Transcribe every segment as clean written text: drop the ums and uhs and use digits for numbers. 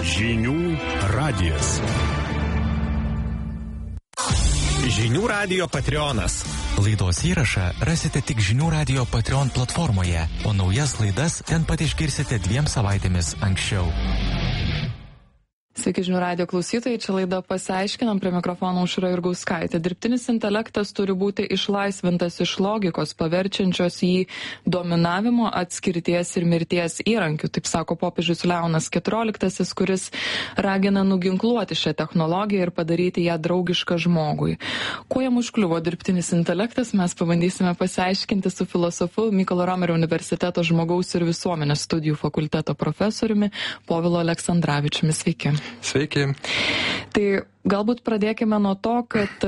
Žinių radijas. Žinių radijo Patreonas. Laidos įrašą rasite tik Žinių radijo Patreon platformoje, o naujas laidas ten pat išgirsite 2 savaitėmis anksčiau. Sveiki žinių radijo klausytojai, čia laida Pasiaiškinam, prie mikrofono Aušra Jurgauskaitė. Dirbtinis intelektas turi būti išlaisvintas iš logikos, paverčiančios jį dominavimo, atskirties ir mirties įrankiu, taip sako popiežius Leonas XIV, kuris ragina nuginkluoti šią technologiją ir padaryti ją draugišką žmogui. Kuo jam užkliuvo dirbtinis intelektas, mes pabandysime pasiaiškinti su filosofu Mykolo Romerio universiteto žmogaus ir visuomenės studijų fakulteto profesoriumi Povilu Aleksandravičiumi. Sveiki. Sveiki. Tai galbūt pradėkime nuo to, kad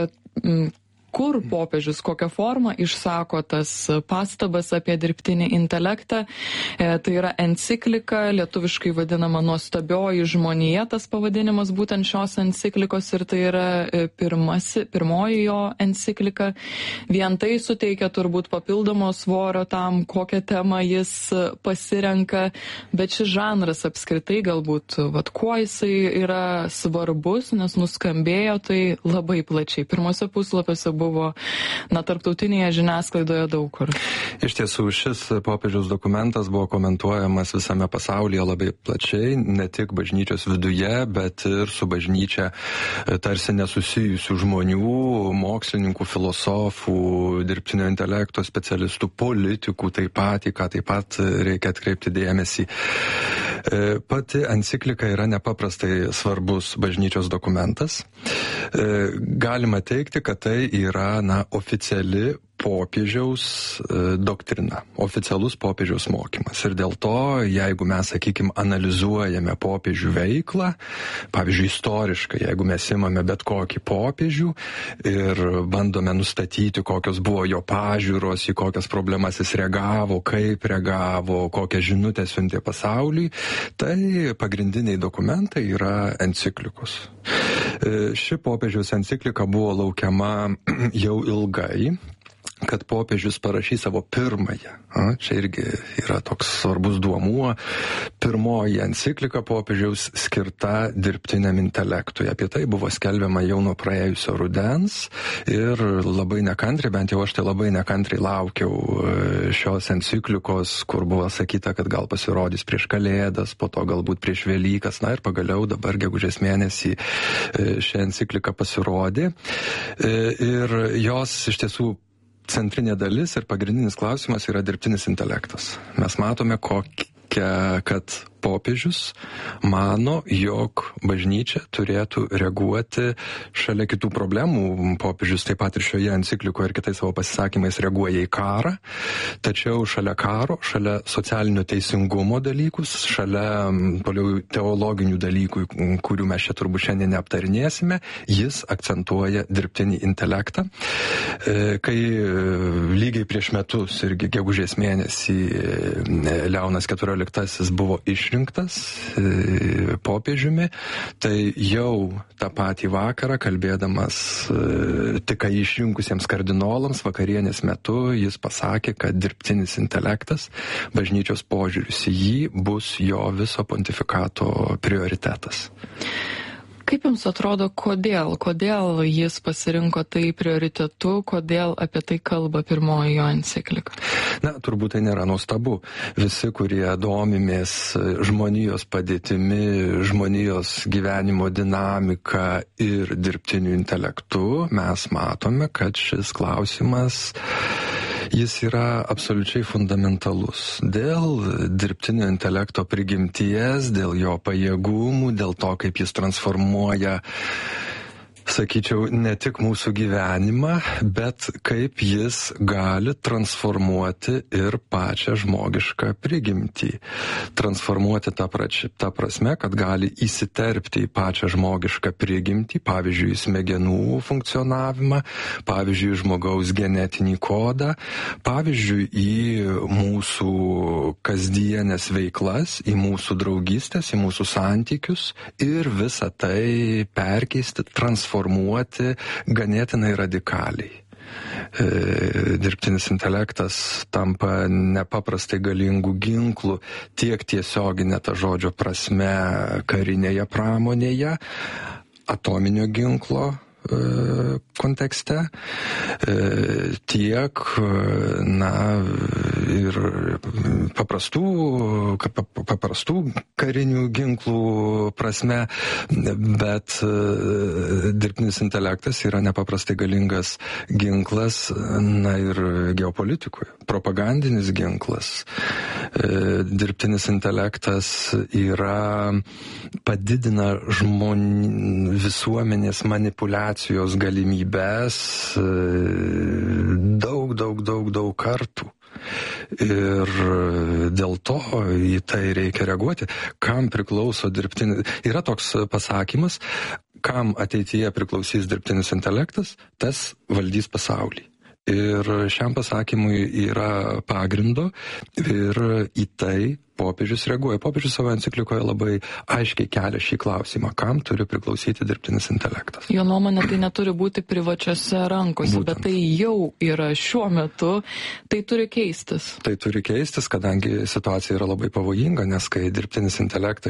kur popiežius, kokią formą išsako tas pastabas apie dirbtinį intelektą. Tai yra enciklika, lietuviškai vadinama Nuostabioji žmonija, tas pavadinimas būtent šios enciklikos, ir tai yra pirmoji jo enciklika. Vien tai suteikia turbūt papildomo svorio tam, kokią temą jis pasirenka, bet šis žanras apskritai galbūt, kuo jisai yra svarbus, nes nuskambėjo tai labai plačiai. Pirmose puslapiuose buvo tarptautinėje žiniasklaidoje daug kur. Iš tiesų, šis popiežiaus dokumentas buvo komentuojamas visame pasaulyje labai plačiai, ne tik bažnyčios viduje, bet ir su bažnyčia tarsi nesusijusių žmonių, mokslininkų, filosofų, dirbtinio intelekto specialistų, politikų taip pat, į ką taip pat reikia atkreipti dėmesį. Pati enciklika yra nepaprastai svarbus bažnyčios dokumentas. Galima teigti, kad tai yra oficiali popiežiaus doktrina, oficialus popiežiaus mokymas. Ir dėl to, jeigu mes, sakykime, analizuojame popiežių veiklą, pavyzdžiui, istoriškai, jeigu mes imame bet kokį popiežių ir bandome nustatyti, kokios buvo jo pažiūros, į kokias problemas jis reagavo, kaip reagavo, kokią žinutę siuntė pasauliui, tai pagrindiniai dokumentai yra enciklikos. Ši popiežiaus enciklika buvo laukiama jau ilgai, kad popiežius parašys savo pirmąją. Čia irgi yra toks svarbus duomuo. Pirmoji enciklika popiežiaus skirta dirbtiniam intelektui. Apie tai buvo skelbiama jau nuo praėjusio rudens ir labai nekantriai, bent jau aš tai labai nekantriai laukiau šios enciklikos, kur buvo sakyta, kad gal pasirodys prieš Kalėdas, po to galbūt prieš Velykas, ir pagaliau dabar gegužės mėnesį ši enciklika pasirodė. Ir jos iš tiesų centrinė dalis ir pagrindinis klausimas yra dirbtinis intelektas. Mes matome, kad popiežius mano, jog bažnyčia turėtų reaguoti šalia kitų problemų. Popiežius taip pat ir šioje enciklikoje ir kitais savo pasisakymais reaguoja į karą, tačiau šalia karo, šalia socialinio teisingumo dalykus, šalia teologinių dalykų, kurių mes čia turbūt šiandien neaptarinėsime, jis akcentuoja dirbtinį intelektą. Kai lygiai prieš metus, irgi gegužės mėnesį, Leonas XIV buvo išrinktas popiežiumi, tai jau tą patį vakarą, kalbėdamas tik išrinkusiems kardinolams vakarienės metu, jis pasakė, kad dirbtinis intelektas, bažnyčios požiūris į jį bus jo viso pontifikato prioritetas. Kaip Jums atrodo, kodėl jis pasirinko tai prioritetu, kodėl apie tai kalba pirmoji jo enciklika? Turbūt tai nėra nuostabu. Visi, kurie domimės žmonijos padėtimi, žmonijos gyvenimo dinamika ir dirbtiniu intelektu, mes matome, kad šis klausimas jis yra absoliučiai fundamentalus. Dėl dirbtinio intelekto prigimties, dėl jo pajėgumų, dėl to, kaip jis transformuoja, sakyčiau, ne tik mūsų gyvenimą, bet kaip jis gali transformuoti ir pačią žmogišką prigimtį. Transformuoti tą prasme, kad gali įsiterpti į pačią žmogišką prigimtį, pavyzdžiui, smegenų funkcionavimą, pavyzdžiui, žmogaus genetinį kodą, pavyzdžiui, į mūsų kasdienės veiklas, į mūsų draugystės, į mūsų santykius ir visą tai perkeisti, transformuoti ganėtinai radikaliai. dirbtinis intelektas tampa nepaprastai galingų ginklų tiek tiesioginė ta žodžio prasme karinėje pramonėje, atominio ginklo kontekste, tiek, ir paprastų karinių ginklų prasme, bet dirbtinis intelektas yra nepaprastai galingas ginklas, ir geopolitikoje, propagandinis ginklas. Dirbtinis intelektas padidina visuomenės manipuliacijos galimybės daug kartų. Ir dėl to į tai reikia reaguoti. Kam priklauso dirbtinis... Yra toks pasakymas, kam ateityje priklausys dirbtinis intelektas, tas valdys pasaulį. Ir šiam pasakymui yra pagrindo ir į tai popiežius reaguoja. Popiežius savo enciklikoje labai aiškiai kelia šį klausimą, kam turi priklausyti dirbtinis intelektas. Jo nuomonė, tai neturi būti privačiose rankose, bet tai jau yra šiuo metu, tai turi keistis. Tai turi keistis, kadangi situacija yra labai pavojinga, nes kai dirbtinis intelektas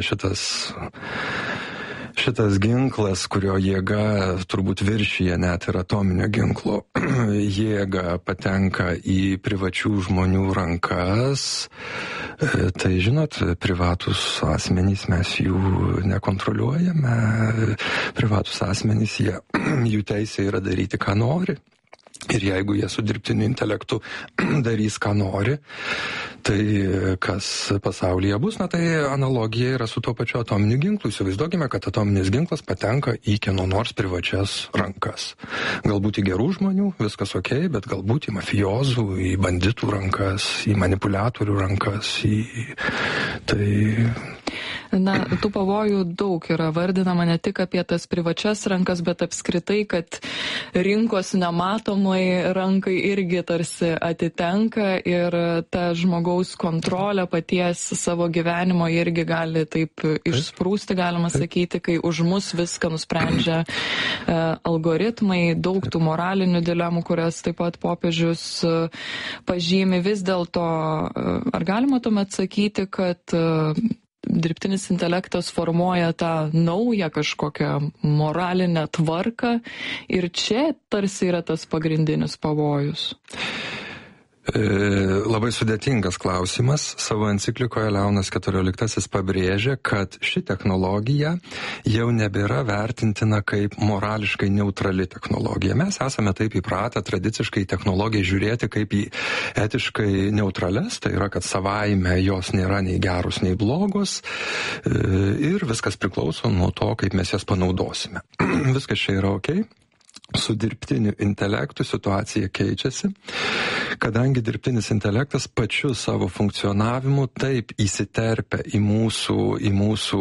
šitas ginklas, kurio jėga turbūt viršyje net ir atominio ginklo jėga patenka į privačių žmonių rankas, tai žinot, privatus asmenys, mes jų nekontroliuojame, privatus asmenys, jų teisė yra daryti, ką nori. Ir jeigu jie su dirbtiniu intelektu darys, ką nori, tai kas pasaulyje bus, tai analogija yra su tuo pačiu atominiu ginklu. Įsivaizduokime, kad atominis ginklas patenka į kieno nors privačias rankas. Galbūt į gerų žmonių, viskas okei, bet galbūt į mafijozų, į banditų rankas, į manipuliatorių rankas, Tų pavojų daug yra vardinama, ne tik apie tas privačias rankas, bet apskritai, kad rinkos nematomai rankai irgi tarsi atitenka ir ta žmogaus kontrolė paties savo gyvenimo irgi gali taip išsprūsti, galima sakyti, kai už mus viską nusprendžia algoritmai, daug tų moralinių dilemų, kurias taip pat popiežius pažymi. Vis dėlto, ar galima tuomet sakyti, kad dirbtinis intelektas formuoja tą naują kažkokią moralinę tvarką ir čia tarsi yra tas pagrindinis pavojus? Labai sudėtingas klausimas. Savo enciklikoje Leonas XIV pabrėžia, kad ši technologija jau nebėra vertintina kaip morališkai neutrali technologija. Mes esame taip įpratę tradiciškai technologiją žiūrėti kaip į etiškai neutrales, tai yra, kad savaime jos nėra nei geros, nei blogos ir viskas priklauso nuo to, kaip mes jas panaudosime. Viskas čia yra okei. Su dirbtiniu intelektu situacija keičiasi, kadangi dirbtinis intelektas pačiu savo funkcionavimu taip įsiterpia į mūsų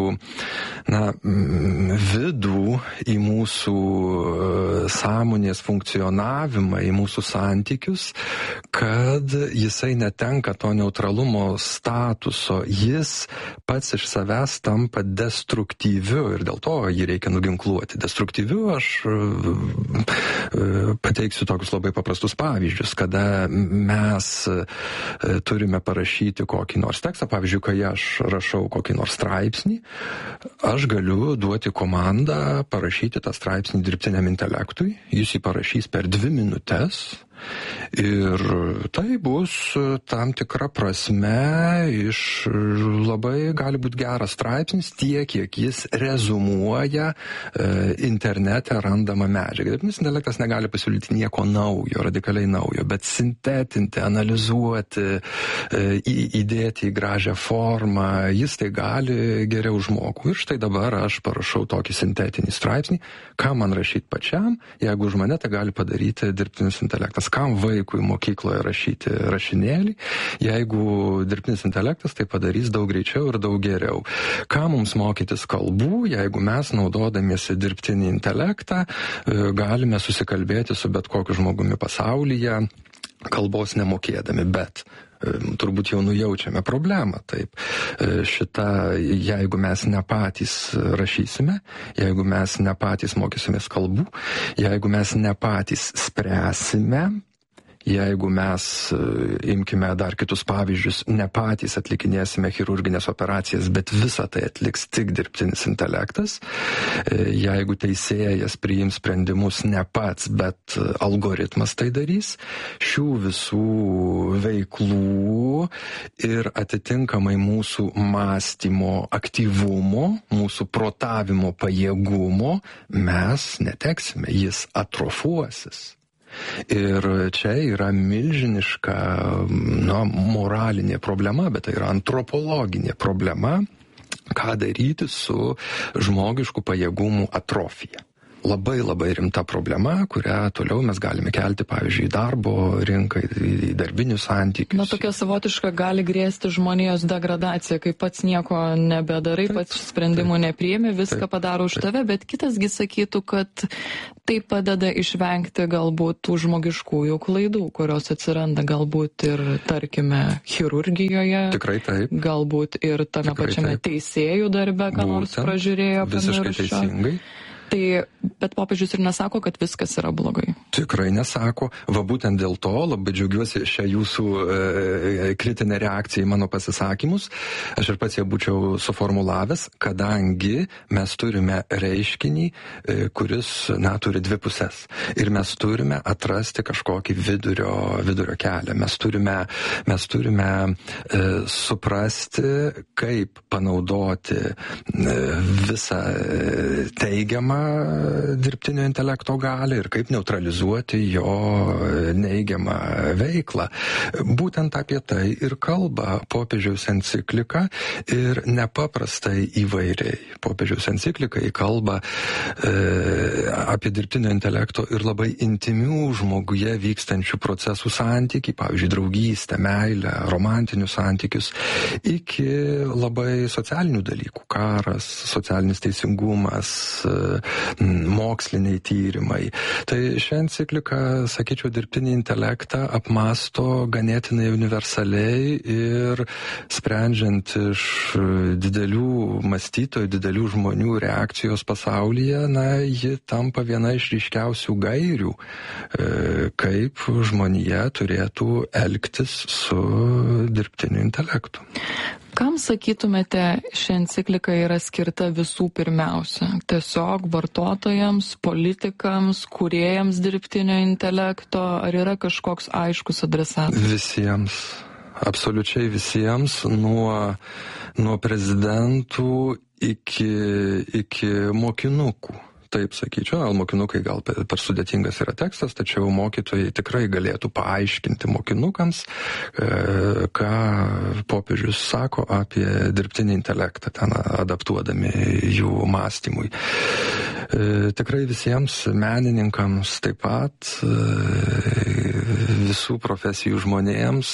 vidų, į mūsų sąmonės funkcionavimą, į mūsų santykius, kad jisai netenka to neutralumo statuso, jis pats iš savęs tampa destruktyviu ir dėl to jį reikia nuginkluoti. Destruktyviu aš pateiksiu tokius labai paprastus pavyzdžius, kada mes turime parašyti kokį nors tekstą, pavyzdžiui, kai aš rašau kokį nors straipsnį, aš galiu duoti komandą parašyti tą straipsnį dirbtiniam intelektui, jis jį parašys per 2 minutes ir tai bus tam tikra prasme iš labai gali būti geras straipsnis tiek, kiek jis rezumuoja internete randamą medžiagą. Dirbtinis intelektas negali pasiūlyti nieko naujo, radikaliai naujo, bet sintetinti, analizuoti, įdėti į gražią formą, jis tai gali geriau žmogų. Ir štai dabar aš parašau tokį sintetinį straipsnį, ką man rašyti pačiam, jeigu už mane tai gali padaryti dirbtinis intelektas. Kam vaikui mokykloje rašyti rašinėlį, jeigu dirbtinis intelektas tai padarys daug greičiau ir daug geriau. Kam mums mokytis kalbų, jeigu mes naudodamiesi dirbtinį intelektą galime susikalbėti su bet kokiu žmogumi pasaulyje, kalbos nemokėdami, bet turbūt jau nujaučiame problemą. Taip, jeigu mes ne patys rašysime, jeigu mes ne patys mokysimės kalbų, jeigu mes ne patys spręsime, jeigu mes, imkime dar kitus pavyzdžius, ne patys atlikinėsime chirurginės operacijas, bet visą tai atliks tik dirbtinis intelektas, jeigu teisėjas priims sprendimus ne pats, bet algoritmas tai darys, šių visų veiklų ir atitinkamai mūsų mąstymo aktyvumo, mūsų protavimo pajėgumo mes neteksime, jis atrofuosis. Ir čia yra milžiniška moralinė problema, bet tai yra antropologinė problema, ką daryti su žmogiškų pajėgumų atrofija. Labai labai rimta problema, kurią toliau mes galime kelti, pavyzdžiui, į darbo rinką, į darbinius santykius. Tokia savotiška gali grėsti žmonijos degradacija, kai pats nieko nebedarai, pats sprendimų nepriimi, viską padaro už tave, bet kitasgi sakytų, kad tai padeda išvengti galbūt tų žmogiškųjų klaidų, kurios atsiranda galbūt ir, tarkime, chirurgijoje. Tikrai taip. Galbūt ir tame pačiame teisėjų darbe, ką nors pražiūrėjo. Visiškai teisingai. Tai, bet popiežius ir nesako, kad viskas yra blogai. Tikrai nesako. Va būtent dėl to labai džiaugiuosi šią jūsų kritinę reakciją į mano pasisakymus. Aš ir pats ją būčiau suformulavęs, kadangi mes turime reiškinį, kuris, turi dvi pusės. Ir mes turime atrasti kažkokį vidurio kelią. Mes turime suprasti, kaip panaudoti visą teigiamą dirbtinio intelekto galią ir kaip neutralizuoti jo neigiamą veiklą. Būtent apie tai ir kalba popiežiaus enciklika ir nepaprastai įvairiai. Popiežiaus enciklika kalba apie dirbtinio intelekto ir labai intimių žmoguje vykstančių procesų santykį, pavyzdžiui, draugystę, meilę, romantinius santykius, iki labai socialinių dalykų, karas, socialinis teisingumas, moksliniai tyrimai. Tai šią encikliką, sakyčiau, dirbtinį intelektą apmąsto ganėtinai universaliai ir sprendžiant iš didelių mąstytojų, didelių žmonių reakcijos pasaulyje, ji tampa viena iš ryškiausių gairių, kaip žmonija turėtų elgtis su dirbtiniu intelektu. Kam, sakytumėte, ši enciklika yra skirta visų pirmiausia? Tiesiog vartotojams, politikams, kūrėjams dirbtinio intelekto, ar yra kažkoks aiškus adresatas? Visiems, absoliučiai visiems, nuo prezidentų iki mokinukų. Taip sakyčiau, mokinukai gal per sudėtingas yra tekstas, tačiau mokytojai tikrai galėtų paaiškinti mokinukams, ką popiežius sako apie dirbtinį intelektą, ten adaptuodami jų mąstymui. Tikrai visiems menininkams taip pat, visų profesijų žmonėms,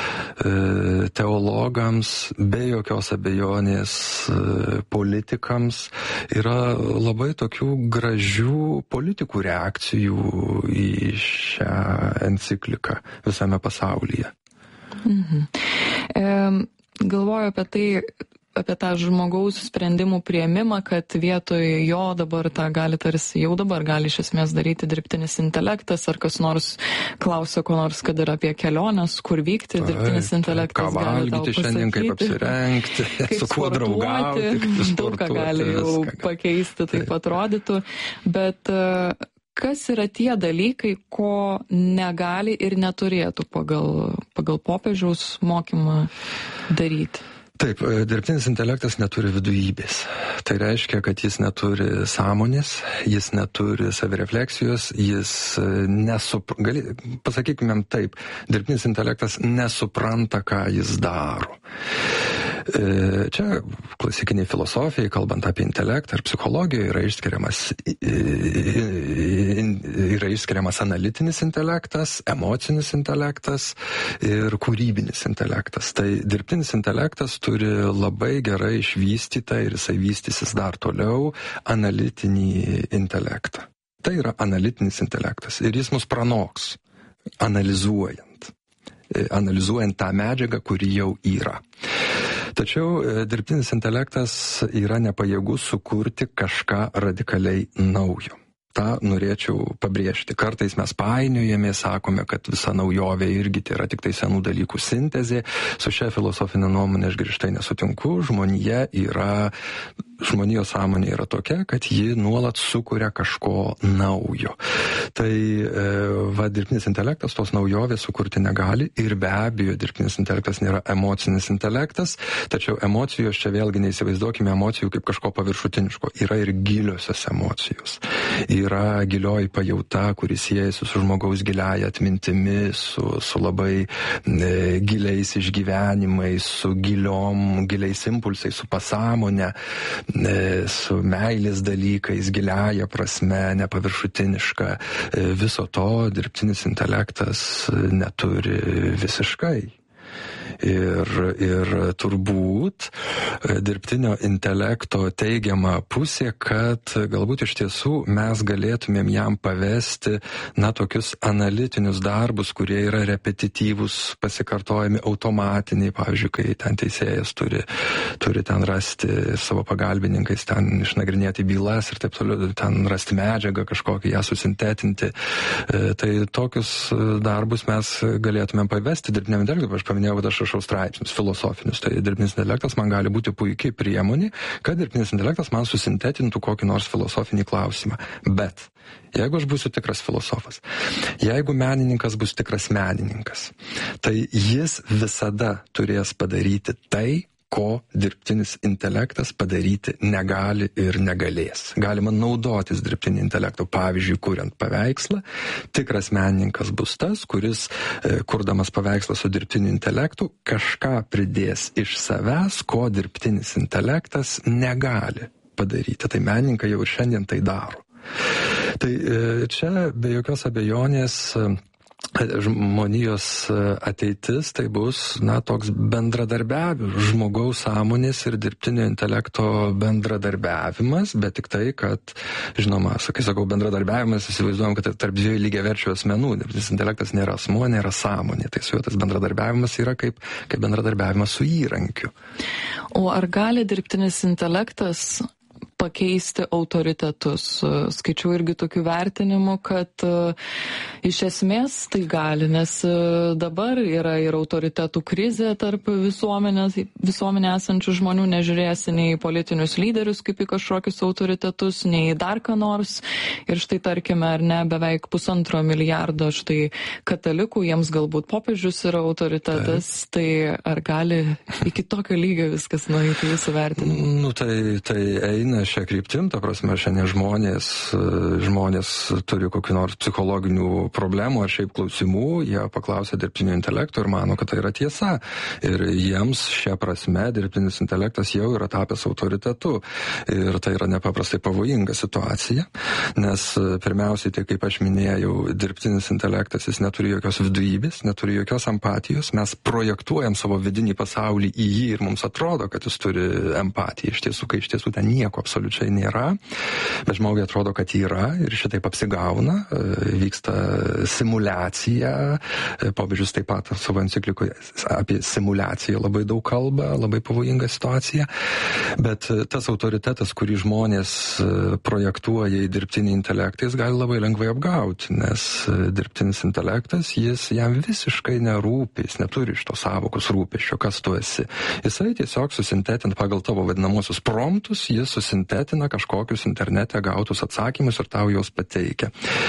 teologams, be jokios abejonės politikams yra labai tokių gražių politikų reakcijų į šią encikliką visame pasaulyje. Galvoju apie tą žmogaus sprendimų priėmimą, kad vietoj jo dabar jau dabar gali iš esmės daryti dirbtinis intelektas, ar kas nors klausia ko nors, kad yra apie keliones, kur vykti, dirbtinis intelektas gali tau pasakyti, šiandien, kaip apsirengti, su kuo draugauti, daug ką gali jau pakeisti, taip atrodytų, bet kas yra tie dalykai, ko negali ir neturėtų pagal popiežiaus mokymą daryti? Taip, dirbtinis intelektas neturi vidujybės. Tai reiškia, kad jis neturi sąmonės, jis neturi savirefleksijos, pasakykime taip, dirbtinis intelektas nesupranta, ką jis daro. Čia klasikiniai filosofijai, kalbant apie intelektą ir psichologiją, yra išskiriamas analitinis intelektas, emocinis intelektas ir kūrybinis intelektas. Tai dirbtinis intelektas turi labai gerai išvystytą ir jisai vystysis dar toliau analitinį intelektą. Tai yra analitinis intelektas ir jis mus pranoks, analizuojant. analizuojant tą medžiagą, kuri jau yra. Tačiau dirbtinis intelektas yra nepajėgus sukurti kažką radikaliai naujo. tą norėčiau pabrėžti. Kartais mes painiojame, sakome, kad visa naujovė irgi tai yra tik tai senų dalykų sintezė. Su šia filosofinė nuomonė aš grįžtai nesutinku. Žmonijos sąmonė yra tokia, kad ji nuolat sukuria kažko naujo. Tai dirbtinis intelektas tos naujovės sukurti negali ir be abejo dirbtinis intelektas nėra emocinis intelektas, tačiau emocijos čia vėlgi neįsivaizduokime emocijų kaip kažko paviršutiniško. Yra ir giliosios emocijos. Yra gilioji pajauta, kuris siejasi su žmogaus giliaja atmintimi, su labai giliais išgyvenimais, su giliais impulsais, su pasąmonė, su meilės dalykais, giliaja prasme, nepaviršutiniška. Viso to dirbtinis intelektas neturi visiškai. Ir turbūt dirbtinio intelekto teigiama pusė, kad galbūt iš tiesų mes galėtumėm jam pavesti tokius analitinius darbus, kurie yra repetityvūs, pasikartojami, automatiniai, pavyzdžiui, kai ten teisėjas turi ten rasti savo pagalbininkais, ten išnagrinėti bylas ir taip toliau, ten rasti medžiagą kažkokią, ją susintetinti. Tai tokius darbus mes galėtumėm pavesti dirbtiniam intelektui. Aš paminėjau, kad aš rašau straipsnius filosofinius. Tai dirbtinis intelektas man gali būti puikiai priemonė, kad dirbtinis intelektas man susintetintų kokį nors filosofinį klausimą. Bet jeigu aš būsiu tikras filosofas, jeigu menininkas bus tikras menininkas, tai jis visada turės padaryti tai, ko dirbtinis intelektas padaryti negali ir negalės. Galima naudotis dirbtinį intelektą, pavyzdžiui, kuriant paveikslą. Tikras menininkas bus tas, kuris, kurdamas paveikslą su dirbtiniu intelektu, kažką pridės iš savęs, ko dirbtinis intelektas negali padaryti. Tai menininkai jau ir šiandien tai daro. Tai čia be jokios abejonės žmonijos ateitis tai bus toks bendradarbiavimas, žmogaus sąmonės ir dirbtinio intelekto bendradarbiavimas, bet tik tai, kad, žinoma, kai sakau bendradarbiavimas, įsivaizduojam, kad tarp dviejų lygiaverčių asmenų, dirbtinis intelektas nėra asmuo, nėra sąmonė, tai su juo tas bendradarbiavimas yra kaip bendradarbiavimas su įrankiu. O ar gali dirbtinis intelektas pakeisti autoritetus? Skaičiau irgi tokių vertinimų, kad iš esmės tai gali, nes dabar yra ir autoritetų krizė tarp visuomenė esančių žmonių, nežiūrėsi nei politinius lyderius kaip į kažkokius autoritetus, nei dar ką nors. Ir štai tarkime, ar ne, beveik 1,5 milijardo štai katalikų, jiems galbūt popiežius yra autoritetas, tai ar gali iki tokio lygio viskas nueiti jūsų vertinimu? Tai eina šią kryptim, ta prasme, šiandien žmonės turi kokių nors psichologinių problemų ar šiaip klausimų, jie paklausia dirbtinio intelekto ir mano, kad tai yra tiesa. Ir jiems šią prasme dirbtinis intelektas jau yra tapęs autoritetu. Ir tai yra nepaprastai pavojinga situacija, nes pirmiausiai, tai kaip aš minėjau, dirbtinis intelektas, jis neturi jokios vidujybės, neturi jokios empatijos. Mes projektuojam savo vidinį pasaulį į jį ir mums atrodo, kad jis turi empatiją. Iš tiesų ten nieko absoliučiai nėra, bet žmogui atrodo, kad yra ir šitaip apsigauna, vyksta simuliacija, popiežius taip pat savo enciklikoje apie simuliaciją labai daug kalba, labai pavojinga situacija, bet tas autoritetas, kurį žmonės projektuoja į dirbtinį intelektą, jis gali labai lengvai apgauti, nes dirbtinis intelektas, jam visiškai nerūpi, jis neturi iš to sąvokos rūpesčio, kas tu esi. Jisai tiesiog susintetina pagal tavo vadinamosius promptus, jis susintetina kažkokius internete gautus atsakymus ir tau juos pateikia.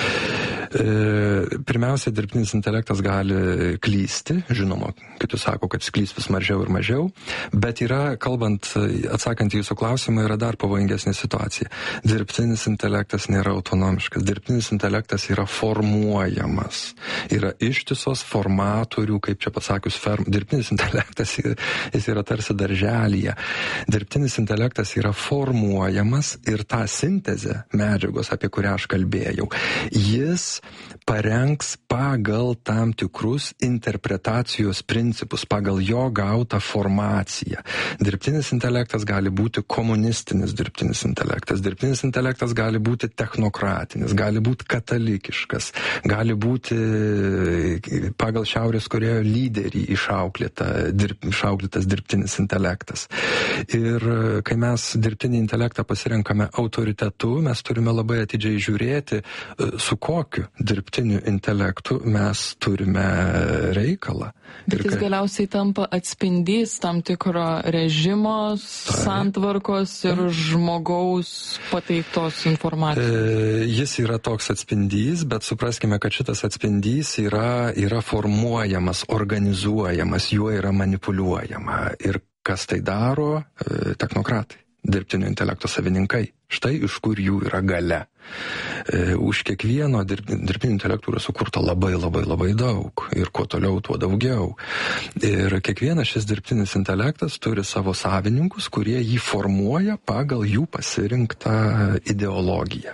Pirmiausia, dirbtinis intelektas gali klysti, žinoma, kiti sako, kad jis klys vis mažiau ir mažiau, bet yra, atsakant į jūsų klausimą, yra dar pavojingesnė situacija. Dirbtinis intelektas nėra autonomiškas, dirbtinis intelektas yra formuojamas, yra ištisos formatorių, kaip čia pasakius, dirbtinis intelektas, jis yra tarsi darželyje. Dirbtinis intelektas yra formuojamas ir tą sintezę medžiagos, apie kurią aš kalbėjau, jis parengs pagal tam tikrus interpretacijos principus, pagal jo gautą formaciją. Dirbtinis intelektas gali būti komunistinis dirbtinis intelektas, dirbtinis intelektas gali būti technokratinis, gali būti katalikiškas, gali būti pagal Šiaurės Korėjo lyderį išauklėtas dirbtinis intelektas. Ir kai mes dirbtinį intelektą pasirenkame autoritetu, mes turime labai atidžiai žiūrėti, su kokiu dirbtiniu intelektu mes turime reikalą. Bet jis galiausiai tampa atspindys tam tikro režimo, santvarkos ir žmogaus pateiktos informacijos. Jis yra toks atspindys, bet supraskime, kad šitas atspindys yra formuojamas, organizuojamas, juo yra manipuliuojama. Ir kas tai daro? Technokratai, dirbtinio intelekto savininkai. Štai iš kur jų yra galia. Už kiekvieno dirbtinio intelekto yra sukurta labai daug. Ir kuo toliau, tuo daugiau. Ir kiekvienas šis dirbtinis intelektas turi savo savininkus, kurie jį formuoja pagal jų pasirinktą ideologiją.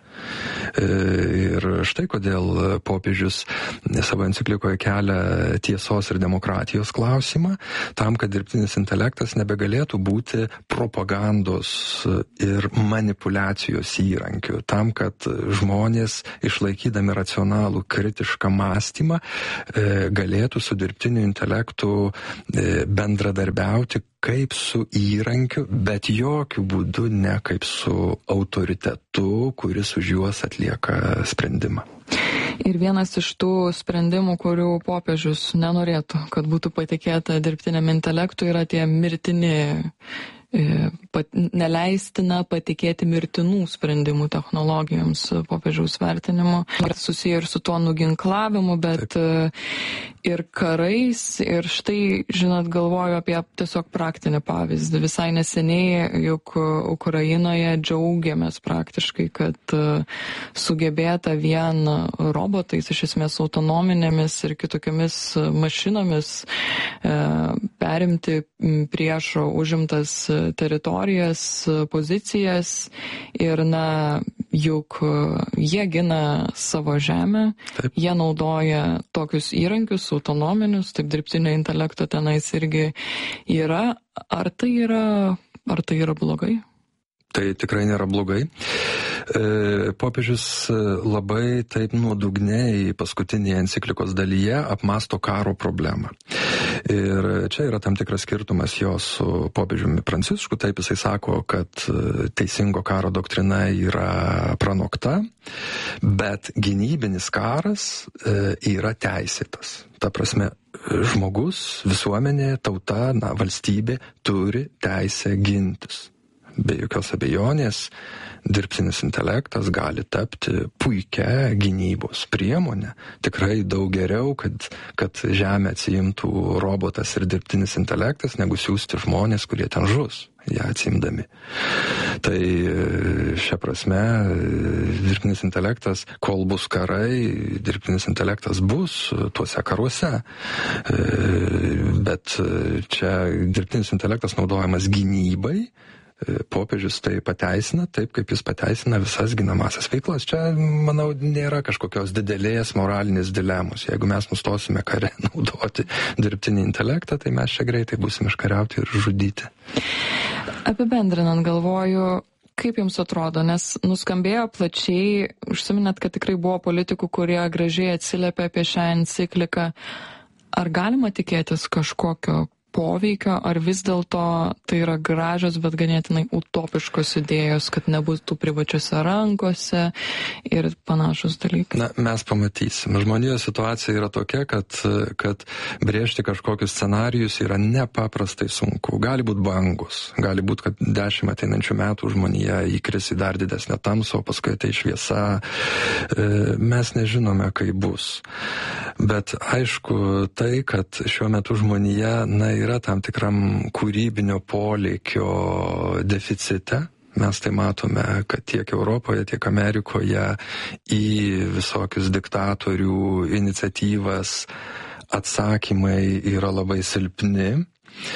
Ir štai kodėl popiežius savo enciklikoje kelia tiesos ir demokratijos klausimą, tam, kad dirbtinis intelektas nebegalėtų būti propagandos ir manipulacijos įrankiu, tam, kad žmonės, išlaikydami racionalų kritišką mąstymą, galėtų su dirbtiniu intelektu bendradarbiauti kaip su įrankiu, bet jokių būdų ne kaip su autoritetu, kuris už juos atlieka sprendimą. Ir vienas iš tų sprendimų, kurių popiežius nenorėtų, kad būtų patikėta dirbtiniam intelektui, yra tie mirtini, neleistina patikėti mirtinų sprendimų technologijoms popiežiaus vertinimu. Susiję ir su tuo nuginklavimu, bet ir karais. Ir štai, žinot, galvoju apie tiesiog praktinį pavyzdį. Visai neseniai, juk Ukrainoje džiaugiamės praktiškai, kad sugebėta vien robotais, iš esmės autonominėmis ir kitokiamis mašinomis perimti priešo užimtas teritorijas, pozicijas ir, juk jie gina savo žemę, taip. Jie naudoja tokius įrankius, autonominius, taip dirbtinio intelekto tenais irgi yra. Ar tai yra blogai? Tai tikrai nėra blogai. Popiežius labai taip nuodugniai paskutinėje enciklikos dalyje apmąsto karo problemą. Ir čia yra tam tikras skirtumas jo su popiežiumi Prancišku. Taip jisai sako, kad teisingo karo doktrina yra pranokta, bet gynybinis karas yra teisėtas. Ta prasme, žmogus, visuomenė, tauta, valstybė turi teisę gintis. Be jokios abejonės, dirbtinis intelektas gali tapti puikia gynybos priemonė. Tikrai daug geriau, kad žemę atsiimtų robotas ir dirbtinis intelektas, negu siųsti žmonės, kurie ten žus, ją atsiimdami. Tai šia prasme, dirbtinis intelektas, kol bus karai, dirbtinis intelektas bus tuose karuose. Bet čia dirbtinis intelektas naudojamas gynybai. Popiežius tai pateisina, taip kaip jis pateisina visas ginamasias veiklas. Čia, manau, nėra kažkokios didelės moralinės dilemos. Jeigu mes nustosime kare naudoti dirbtinį intelektą, tai mes čia greitai būsim iškariauti ir žudyti. Apibendrinant, galvoju, kaip jums atrodo, nes nuskambėjo plačiai, užsiminėt, kad tikrai buvo politikų, kurie gražiai atsiliepė apie šią encikliką. Ar galima tikėtis kažkokio poveikio, ar vis dėlto tai yra gražios, bet ganėtinai utopiškos idėjos, kad nebūtų privačiose rankose ir panašus dalykai? Mes pamatysim. Žmonijos situacija yra tokia, kad brėžti kažkokius scenarijus yra nepaprastai sunku. Gali būti bangus, gali būti, kad 10 ateinančių metų žmonija įkris į dar didesnę tamsą, o paskui ateis šviesa. Mes nežinome, kaip bus. Bet aišku tai, kad šiuo metu žmonija, yra tam tikram kūrybinio polėkio deficite. Mes tai matome, kad tiek Europoje, tiek Amerikoje į visokius diktatorių iniciatyvas atsakymai yra labai silpni,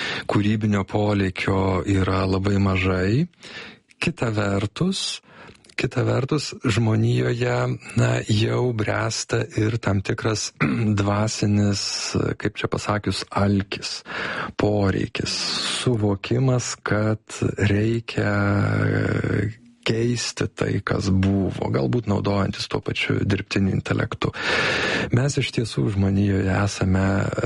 kūrybinio polėkio yra labai mažai. Kita vertus, kita vertus, žmonijoje jau bręsta ir tam tikras dvasinis, kaip čia pasakius, alkis, poreikis, suvokimas, kad reikia keisti tai, kas buvo, galbūt naudojantis tuo pačiu dirbtiniu intelektu. Mes iš tiesų žmonijoje esame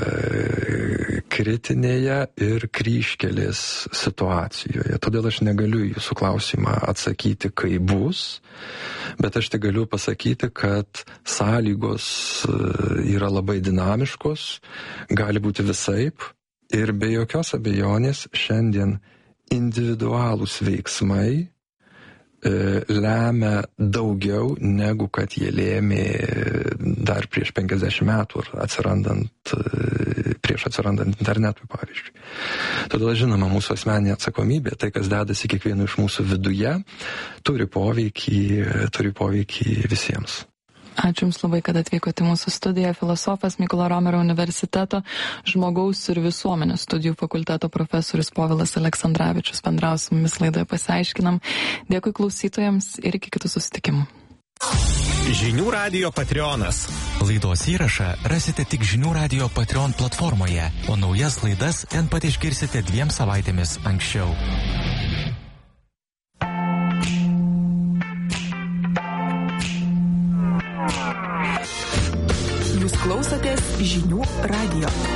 kritinėje ir kryžkelės situacijoje. Todėl aš negaliu jūsų klausimą atsakyti, kaip bus, bet aš tik galiu pasakyti, kad sąlygos yra labai dinamiškos, gali būti visaip ir be jokios abejonės šiandien individualūs veiksmai lemia daugiau, negu kad jie lėmė dar prieš 50 metų prieš atsirandant internetui, pavyzdžiui. Todėl, žinoma, mūsų asmeninė atsakomybė, tai, kas dedasi kiekvieno iš mūsų viduje, turi poveikį visiems. Ačiū Jums labai, kad atvykote į mūsų studiją. Filosofas Mykolo Romerio universiteto žmogaus ir visuomenės studijų fakulteto profesorius Povilas Aleksandravičius. Bendrausim mumis laidoje pasiaiškinam. Dėkui klausytojams ir iki kitų susitikimų. Žinių radijo Patreonas. Laidos įrašą rasite tik Žinių radijo Patreon platformoje, o naujas laidas ten pat išgirsite 2 savaitėmis anksčiau. Jūs klausotės Žinių radijo.